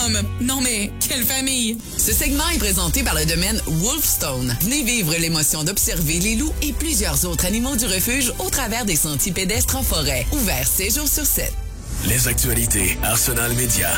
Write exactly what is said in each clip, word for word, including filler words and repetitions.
chum. Non mais, quelle famille! Ce segment est présenté par le domaine Wolfstone. Venez vivre l'émotion d'observer les loups et plusieurs autres animaux du refuge au travers des sentiers pédestres en forêt. Ouvert sept jours sur sept. Les actualités Arsenal Média.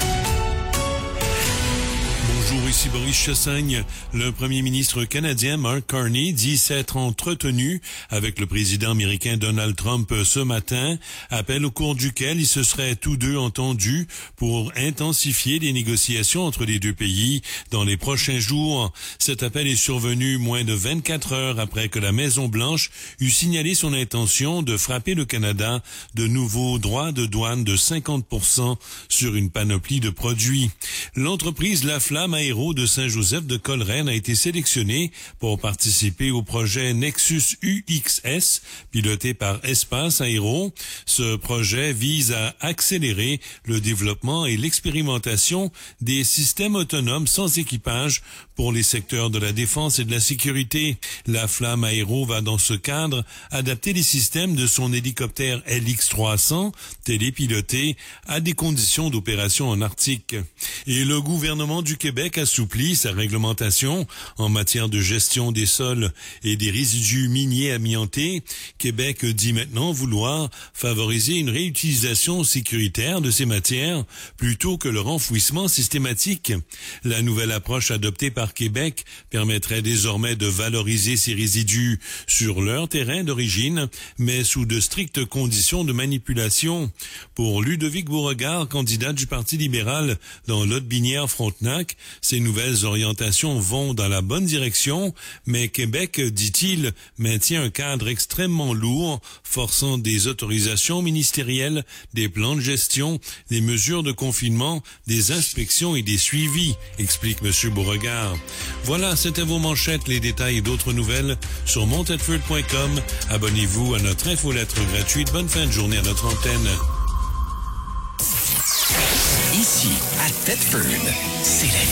Bonjour, ici Boris Chassagne. Le premier ministre canadien Mark Carney dit s'être entretenu avec le président américain Donald Trump ce matin, appel au cours duquel ils se seraient tous deux entendus pour intensifier les négociations entre les deux pays dans les prochains jours. Cet appel est survenu moins de vingt-quatre heures après que la Maison-Blanche eut signalé son intention de frapper le Canada de nouveaux droits de douane de cinquante pour cent sur une panoplie de produits. L'entreprise La Flamme Aéro de Saint-Joseph de Coleraine a été sélectionné pour participer au projet Nexus U X S, piloté par Espace Aéro. Ce projet vise à accélérer le développement et l'expérimentation des systèmes autonomes sans équipage pour les secteurs de la défense et de la sécurité. La Flamme Aéro va dans ce cadre adapter les systèmes de son hélicoptère L X trois cents, télépiloté, à des conditions d'opération en Arctique. Et le gouvernement du Québec assouplit sa réglementation en matière de gestion des sols et des résidus miniers amiantés. Québec dit maintenant vouloir favoriser une réutilisation sécuritaire de ces matières plutôt que leur enfouissement systématique. La nouvelle approche adoptée par Québec permettrait désormais de valoriser ces résidus sur leur terrain d'origine, mais sous de strictes conditions de manipulation. Pour Ludovic Beauregard, candidat du Parti libéral dans Lotbinière-Frontenac, ces nouvelles orientations vont dans la bonne direction, mais Québec, dit-il, maintient un cadre extrêmement lourd, forçant des autorisations ministérielles, des plans de gestion, des mesures de confinement, des inspections et des suivis, explique M. Beauregard. Voilà, c'était vos manchettes, les détails et d'autres nouvelles sur montedford point com. Abonnez-vous à notre infolettre gratuite. Bonne fin de journée à notre antenne. Ici, à Thetford, c'est la vie.